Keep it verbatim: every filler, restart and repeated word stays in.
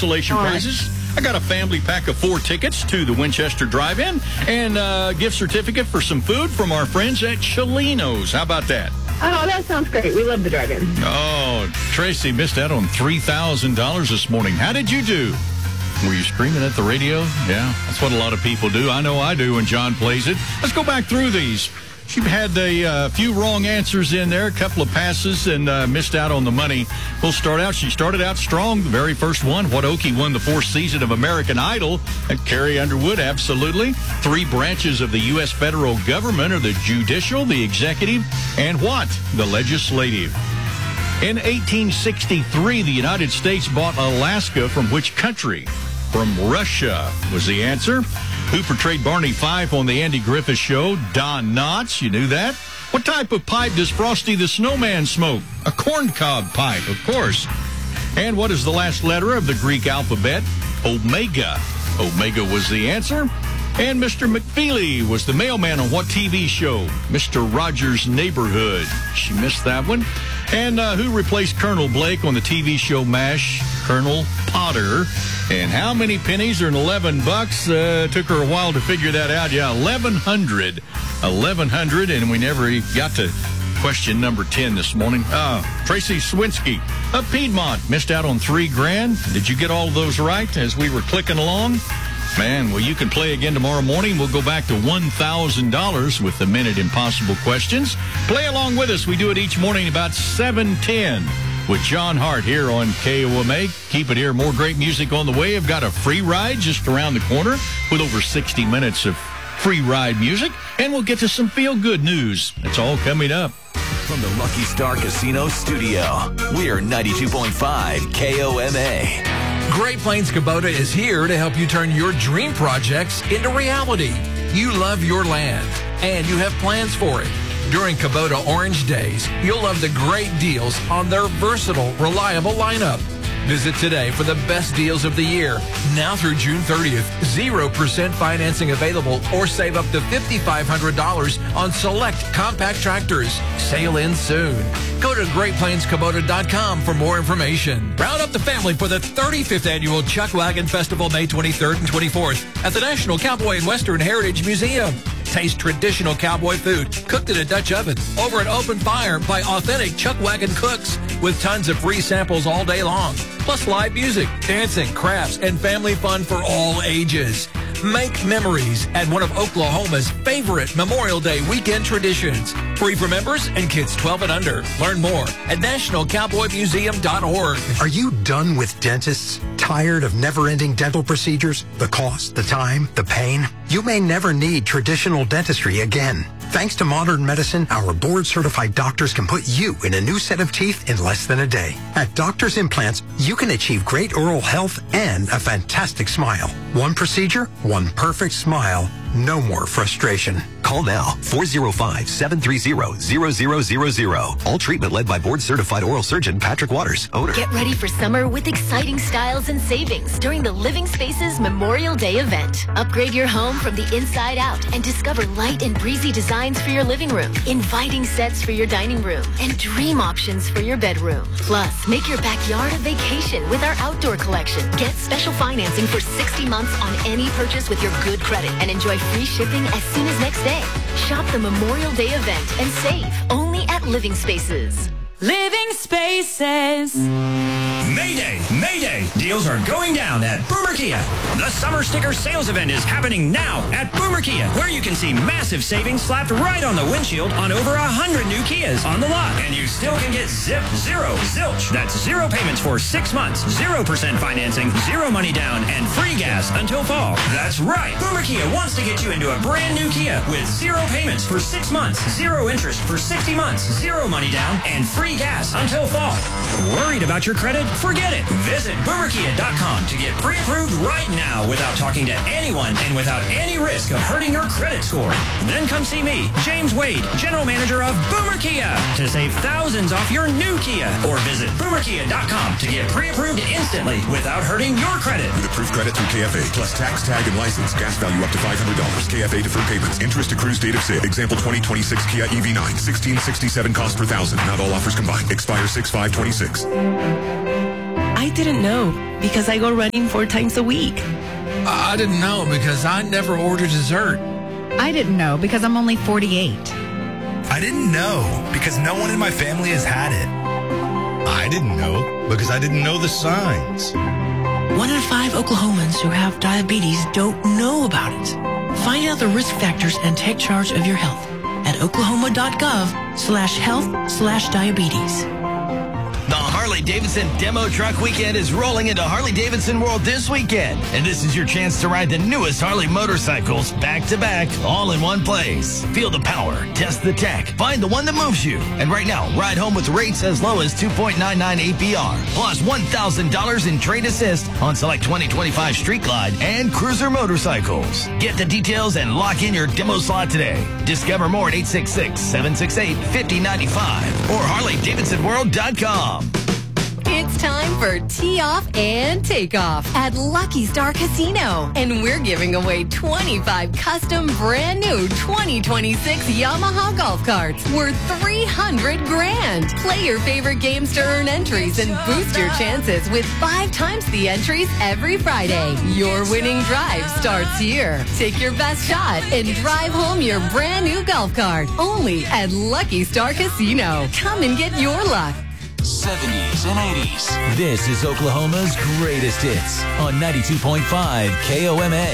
consolation prizes. I got a family pack of four tickets to the Winchester Drive-In and a gift certificate for some food from our friends at Chilino's. How about that? Oh, that sounds great. We love the drive-in. Oh, Tracy missed out on three thousand dollars this morning. How did you do? Were you screaming at the radio? Yeah, that's what a lot of people do. I know I do when John plays it. Let's go back through these. She had a uh, few wrong answers in there, a couple of passes, and uh, missed out on the money. We'll start out. She started out strong. The very first one, what Okie won the fourth season of American Idol. And Carrie Underwood, absolutely. Three branches of the U S federal government are the judicial, the executive, and what? The legislative. In eighteen sixty-three, the United States bought Alaska from which country? From Russia was the answer. Who portrayed Barney Fife on the Andy Griffith Show? Don Knotts. You knew that? What type of pipe does Frosty the Snowman smoke? A corncob pipe, of course. And what is the last letter of the Greek alphabet? Omega. Omega was the answer. And Mister McFeely was the mailman on what T V show? Mister Rogers' Neighborhood. She missed that one. And uh, who replaced Colonel Blake on the T V show MASH? Colonel Potter. And how many pennies are in eleven bucks? Uh, took her a while to figure that out. Yeah, eleven hundred. eleven hundred, and we never got to question number ten this morning. Uh, Tracy Swinski of Piedmont missed out on three grand. Did you get all of those right as we were clicking along? Man, well, you can play again tomorrow morning. We'll go back to one thousand dollars with the Minute Impossible questions. Play along with us. We do it each morning about seven ten with John Hart here on K O M A. Keep it here. More great music on the way. I've got a free ride just around the corner with over sixty minutes of free ride music. And we'll get to some feel-good news. It's all coming up. From the Lucky Star Casino studio, we are ninety-two point five K O M A. Great Plains Kubota is here to help you turn your dream projects into reality. You love your land, and you have plans for it. During Kubota Orange Days, you'll love the great deals on their versatile, reliable lineup. Visit today for the best deals of the year. Now through June thirtieth, zero percent financing available or save up to five thousand five hundred dollars on select compact tractors. Sail in soon. Go to Great Plains Kubota dot com for more information. Round up the family for the thirty-fifth Annual Chuck Wagon Festival, May twenty-third and twenty-fourth at the National Cowboy and Western Heritage Museum. Taste traditional cowboy food cooked in a Dutch oven over an open fire by authentic Chuck Wagon cooks with tons of free samples all day long. Plus live music, dancing, crafts, and family fun for all ages. Make memories at one of Oklahoma's favorite Memorial Day weekend traditions. Free for members and kids twelve and under. Learn more at national cowboy museum dot org. Are you done with dentists? Tired of never-ending dental procedures? The cost, the time, the pain? You may never need traditional dentistry again. Thanks to modern medicine, our board-certified doctors can put you in a new set of teeth in less than a day. At Doctors Implants, you can achieve great oral health and a fantastic smile. One procedure, one perfect smile, no more frustration. Call now, four oh five, seven three zero, zero zero zero zero. All treatment led by board-certified oral surgeon Patrick Waters, owner. Get ready for summer with exciting styles and savings during the Living Spaces Memorial Day event. Upgrade your home from the inside out and discover light and breezy designs for your living room, inviting sets for your dining room, and dream options for your bedroom. Plus, make your backyard a vacation with our outdoor collection. Get special financing for sixty months on any purchase with your good credit and enjoy free shipping as soon as next day. Shop the Memorial Day event and save only at Living Spaces. Living Spaces. Mayday! Mayday! Deals are going down at Boomer Kia. The Summer Sticker Sales Event is happening now at Boomer Kia, where you can see massive savings slapped right on the windshield on over a hundred new Kias on the lot. And you still can get zip, zero, zilch. That's zero payments for six months, zero percent financing, zero money down, and free gas until fall. That's right! Boomer Kia wants to get you into a brand new Kia with zero payments for six months, zero interest for sixty months, zero money down, and free gas until fall. Worried about your credit? Forget it. Visit Boomer Kia dot com to get pre-approved right now without talking to anyone and without any risk of hurting your credit score. Then come see me, James Wade, General Manager of Boomer Kia, to save thousands off your new Kia. Or visit Boomer Kia dot com to get pre-approved instantly without hurting your credit. With approved credit through K F A, plus tax, tag, and license. Gas value up to five hundred dollars. K F A deferred payments. Interest accrues date of sale. Example twenty twenty-six Kia E V nine. sixteen sixty-seven cost per thousand. Not all offers combined. Expire six five twenty-six. I didn't know because I go running four times a week. I didn't know because I never order dessert. I didn't know because I'm only forty-eight. I didn't know because no one in my family has had it. I didn't know because I didn't know the signs. One in five Oklahomans who have diabetes don't know about it. Find out the risk factors and take charge of your health at oklahoma.gov slash health slash diabetes. The Harley-Davidson Demo Truck Weekend is rolling into Harley-Davidson World this weekend. And this is your chance to ride the newest Harley motorcycles back-to-back, all in one place. Feel the power, test the tech, find the one that moves you. And right now, ride home with rates as low as two point nine nine A P R, plus one thousand dollars in trade assist on select twenty twenty-five Street Glide and Cruiser motorcycles. Get the details and lock in your demo slot today. Discover more at eight six six, seven six eight, five oh nine five or harley davidson world dot com. It's time for Tee Off and Takeoff at Lucky Star Casino. And we're giving away twenty-five custom brand new twenty twenty-six Yamaha golf carts worth three hundred grand. Play your favorite games to earn entries and boost your chances with five times the entries every Friday. Your winning drive starts here. Take your best shot and drive home your brand new golf cart. Only at Lucky Star Casino. Come and get your luck. seventies and eighties. This is Oklahoma's greatest hits on ninety-two point five K O M A.